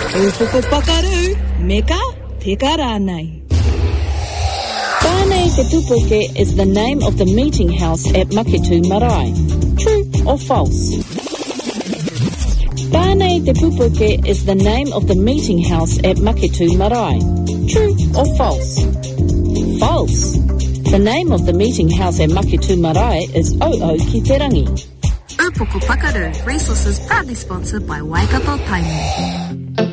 Upoko pakaru, meka peka rānei. Pānei Te Pupuke is the name of the meeting house at Maketu Marae. True or false? Pānei Te Pupuke is the name of the meeting house at Maketu Marae. True or false? False. The name of the meeting house at Maketu Marae is O'o ki te rangi. Upoko Pakaru, resources proudly sponsored by Waikato Tainui.